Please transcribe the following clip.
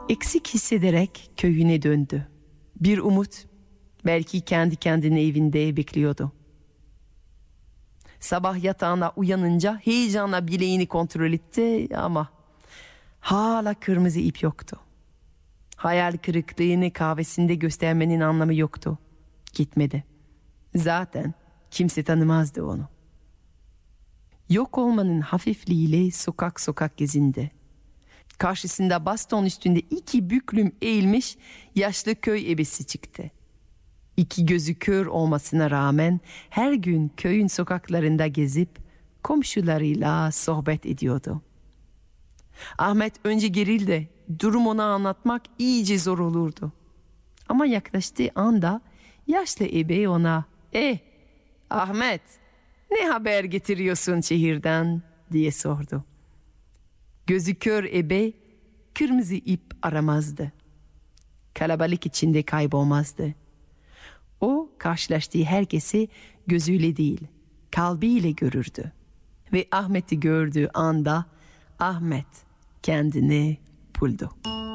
Eksik hissederek köyüne döndü. Bir umut belki kendi kendine evinde bekliyordu. Sabah yatağına uyanınca heyecanla bileğini kontrol etti ama hala kırmızı ip yoktu. Hayal kırıklığını kahvesinde göstermenin anlamı yoktu. Gitmedi. Zaten kimse tanımazdı onu. Yok olmanın hafifliğiyle sokak sokak gezindi. Karşısında baston üstünde 2 büklüm eğilmiş yaşlı köy ebesi çıktı. 2 gözü kör olmasına rağmen her gün köyün sokaklarında gezip komşularıyla sohbet ediyordu. Ahmet önce gerildi. Durum ona anlatmak iyice zor olurdu. Ama yaklaştığı anda yaşlı ebe ona Ahmet, ne haber getiriyorsun şehirden diye sordu. Gözü kör ebe kırmızı ip aramazdı. Kalabalık içinde kaybolmazdı. O karşılaştığı herkesi gözüyle değil, kalbiyle görürdü. Ve Ahmet'i gördüğü anda Ahmet kendini buldu.